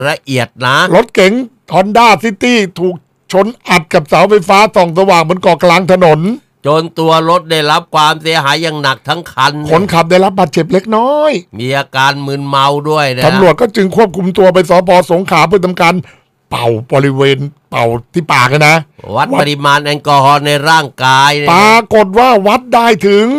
ละเอียดนะรถเก๋ง Honda City ถูกชนอัดกับเสาไฟฟ้าส่องสว่างบนเกาะกลางถนนจนตัวรถได้รับความเสียหายอย่างหนักทั้งคันคนขับได้รับบาดเจ็บเล็กน้อยมีอาการมึนเมาด้วยนะตำรวจก็จึงควบคุมตัวไปสภ.สงขลาเพื่อทำการเป่าบริเวณเป่าที่ปากนะวัดปริมาณแอลกอฮอล์ในร่างกายปรากฏว่าวัดได้ถึง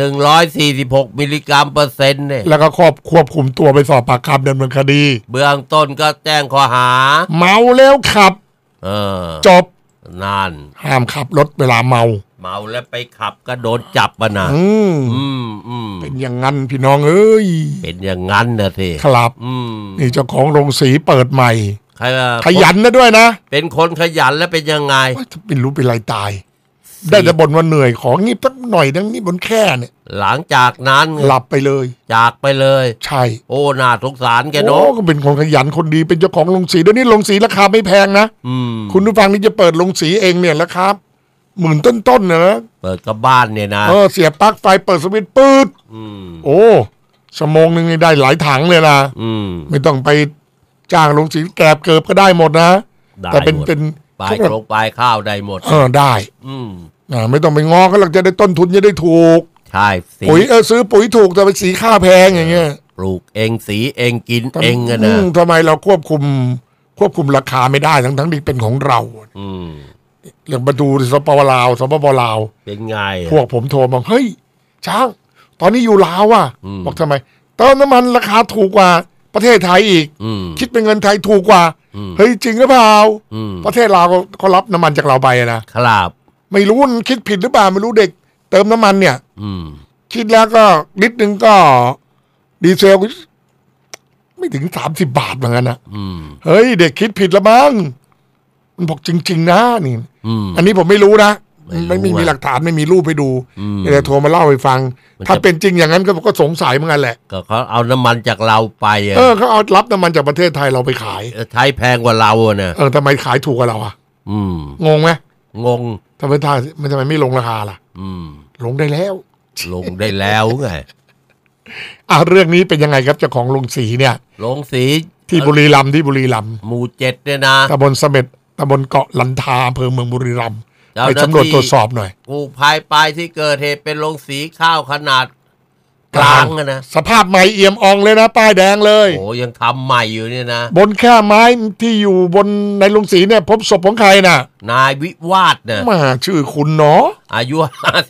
146มิลลิกรัมเปอร์เซ็นต์เนี่ยแล้วก็ควบคุมตัวไปสอบปากคำดำเนินคดีเบื้องต้นก็แจ้งข้อหาเมาแล้วขับจบนั่นห้ามขับรถเวลาเมาแล้วไปขับก็โดนจับนะเป็นอย่างงั้นพี่น้องเอ้ยเป็นอย่างงั้นนะทีครับนี่เจ้าของโรงสีเปิดใหม่ขยันนะด้วยนะเป็นคนขยันแล้วเป็นยังไงไม่รู้เป็นไรตายได้แต่บ่นว่าเหนื่อยของงีบสักหน่อยดังนี้บนแค่เนี่ยหลังจากนั้นหลับไปเลยจากไปเลยใช่โอ้น่าสงสารแกเนาะก็เป็นคนขยันคนดีเป็นเจ้าของโรงสีเดี๋ยวนี้โรงสีราคาไม่แพงนะคุณผู้ฟังนี่จะเปิดโรงสีเองเนี่ยราคา10,000ต้นๆนะเปิดกับบ้านเนี่ยนะเสียบปลั๊กไฟเปิดสวิตช์ปื๊ดโอ้ชั่วโมงนึงนี่ได้หลายถังเลยนะไม่ต้องไปจ้างโรงสีแกบเกิบก็ได้หมดนะแต่เป็นปลายโครงปลายข้าวได้หมดได้ไม่ต้องไปงอก็หลักจะได้ต้นทุนจะได้ถูกใช่ปุ๋ยซื้อปุ๋ยถูกแต่ไปสีข้าวแพงอย่างเงี้ยปลูกเองสีเองกินเองนะทำไมเราควบคุมราคาไม่ได้ทั้งที่เป็นของเราเรื่องมาดูสปปลาวเป็นไงพวกผมโทรมาเฮ้ยช้างตอนนี้อยู่ลาวอ่ะบอกทำไมเติมน้ำมันราคาถูกกว่าประเทศไทยอีกคิดเป็นเงินไทยถูกกว่าเฮ้ยจริงหรือเปล่าประเทศลาวเขารับน้ำมันจากเราไปนะครับไม่รู้คิดผิดหรือเปล่าไม่รู้เด็กเติมน้ำมันเนี่ยคิดแล้วก็ลิตรนึงก็ดีเซลไม่ถึง30 บาทเหมือนกันนะเฮ้ยเด็กคิดผิดละมั้งมันบอกจริงๆนะนี่อันนี้ผมไม่รู้นะไม่มีหลักฐานไม่มีรูปไปดูเลยโทรมาเล่าให้ฟังถ้าเป็นจริงอย่างนั้นก็สงสัยเหมือนกันแหละก็เขาเอาน้ำมันจากเราไปเขาเอารับน้ำมันจากประเทศไทยเราไปขายไทยแพงกว่าเราเนี่ยทำไมขายถูกกว่าเรางงไหมงงทำไมไม่ลงราคาล่ะลงได้แล้วไงเรื่องนี้เป็นยังไงครับเจ้าของโรงสีเนี่ยโรงสีที่บุรีรัมย์หมู่7เนี่ยนะตำบลเสม็ดตำบลเกาะลันทาอำเภอเมืองบุรีรัมย์ไปสำรวจตรวจสอบหน่อยกู้ภัยไปที่เกิดเหตุเป็นโรงสีข้าวขนาดกลางนะสภาพใหม่เอี่ยมอ่องเลยนะป้ายแดงเลยโอ้ยังทำใหม่อยู่เนี่ยนะบนแค่ไม้ที่อยู่บนในโรงสีเนี่ยพบศพของใครน่ะนายวิวาทเนี่ยมาชื่อคุณเนาะอายุ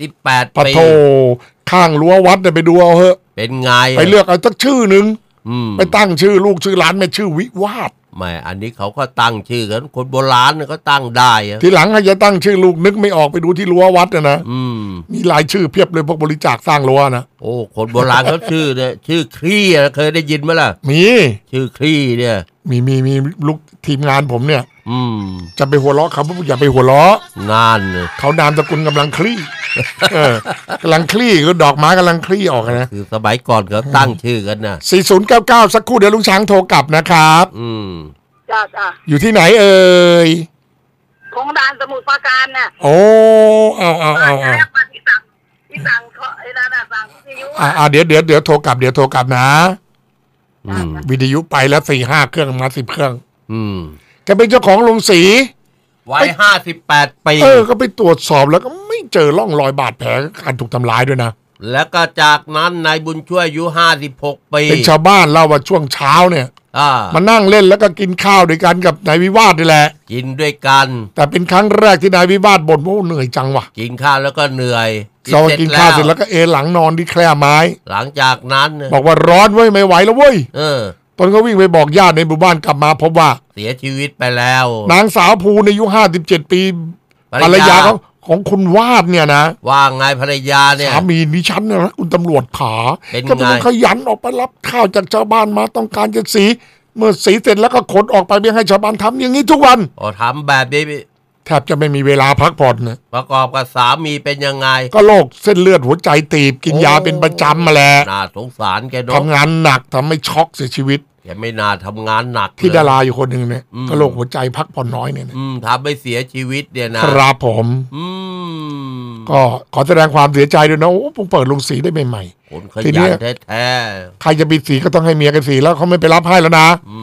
58 ปีปะโถข้างรั้ววัดเนี่ยไปดูเอาเถอะเป็นไงไปเลือกเอาสักชื่อนึงไปตั้งชื่อลูกชื่อหลานไม่ชื่อวิวาทไม่อันนี้เขาก็ตั้งชื่อกันคนโบราณก็ตั้งได้ทีหลังใครจะตั้งชื่อลูกนึกไม่ออกไปดูที่รั้ววัดนะมีหลายชื่อเพียบเลยพวกบริจาคสร้างรั้วนะโอ้คนโบราณเขาชื่อเนี่ยชื่อคลี่เคยได้ยินไหมล่ะมีชื่อคลี่เนี่ยมีลูกทีมงานผมเนี่ยจะไปหัวเราะเขาอย่าไปหัวเราะงานเขานามสกุลกำลังคลี่กำลังคลี่ก็ดอกไม้กำลังคลี่ออกนะคือสมัยก่อนเขาตั้งชื่อกันนะ 4099สักครู่เดี๋ยวลุงช้างโทรกลับนะครับจ้าอยู่ที่ไหนเอ่ยของด่านสมุทรปราการน่ะโอ้เอาที่สั่งไอ้นั่นน่ะสั่งวิทยุเดี๋ยวโทรกลับนะวิทยุไปแล้ว4-5 เครื่องมา10 เครื่องจะเป็นเจ้าของโรงสีวัย58 ปีก็ไปตรวจสอบแล้วก็ไม่เจอร่องรอยบาดแผลการถูกทำร้ายด้วยนะแล้วก็จากนั้นนายบุญช่วยอายุ56 ปีเป็นชาวบ้านเล่าว่าช่วงเช้าเนี่ยมานั่งเล่นแล้วก็กินข้าวด้วยกันกับนายวิวาทนี่แหละกินด้วยกันแต่เป็นครั้งแรกที่นายวิวาทบ่นว่าเหนื่อยจังว่ะกินข้าวแล้วก็เหนื่อยกินข้าวเสร็จแล้วก็หลังนอนที่แคร่ไม้หลังจากนั้นบอกว่าร้อนเว้ยไม่ไหวแล้วเว้ยตอนเขาวิ่งไปบอกญาติในหมู่บ้านกลับมาพบว่าเสียชีวิตไปแล้วนางสาวภูอายุ57 ปีภรรยาของคุณวาดเนี่ยนะว่าไงภรรยาเนี่ยสามีดิฉันนะคุณตำรวจขาก็ต้องขยันออกไปรับข้าวจากชาวบ้านมาต้องการจะสีเมื่อสีเสร็จแล้วก็ขนออกไปเพื่อให้ชาวบ้านทำอย่างนี้ทุกวันทำแบบนี้แทบจะไม่มีเวลาพักผ่อนนะประกอบกับสามีเป็นยังไงก็โรคเส้นเลือดหัวใจตีบกินยาเป็นประจำมาแล้วน่าสงสารแกทำงานหนักทำให้ช็อกเสียชีวิตแกไม่น่าทำงานหนักที่ดาราอยู่คนหนึ่งเนี่ยก็โรคหัวใจพักผ่อนน้อยเนี่ยทำให้เสียชีวิตเนี่ยนะครับผมก็ขอแสดงความเสียใจด้วยนะโอ้ผมเปิดโรงสีได้ใหม่ๆทีนี้ใครจะปิดสีก็ต้องให้เมียกันสีแล้วเขาไม่ไปรับให้แล้วนะ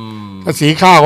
ภาษีข้าว